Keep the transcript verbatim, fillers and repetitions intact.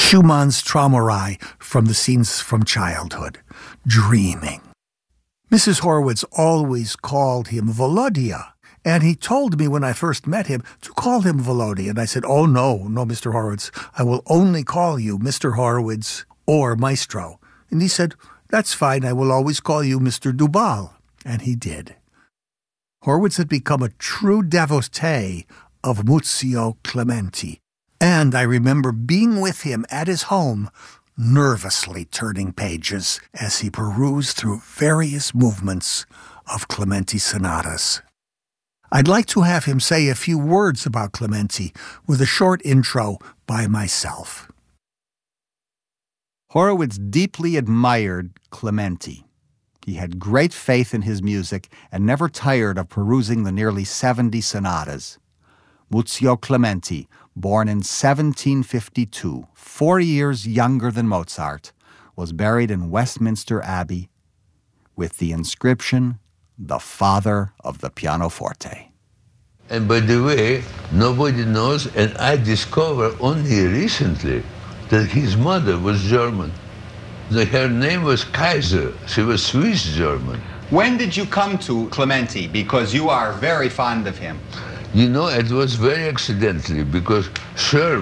Schumann's Traumerei from the scenes from childhood, dreaming. Missus Horowitz always called him Volodya, and he told me when I first met him to call him Volodya, and I said, oh no, no, Mister Horowitz, I will only call you Mister Horowitz or Maestro. And he said, that's fine, I will always call you Mister Dubal, and he did. Horowitz had become a true devotee of Muzio Clementi, and I remember being with him at his home, nervously turning pages as he perused through various movements of Clementi sonatas. I'd like to have him say a few words about Clementi with a short intro by myself. Horowitz deeply admired Clementi. He had great faith in his music and never tired of perusing the nearly seventy sonatas. Muzio Clementi, born in seventeen fifty-two, four years younger than Mozart, was buried in Westminster Abbey with the inscription, the father of the pianoforte. And by the way, nobody knows, and I discovered only recently, that his mother was German. That her name was Kaiser. She was Swiss German. When did you come to Clementi? Because you are very fond of him. You know, it was very accidentally, because sure,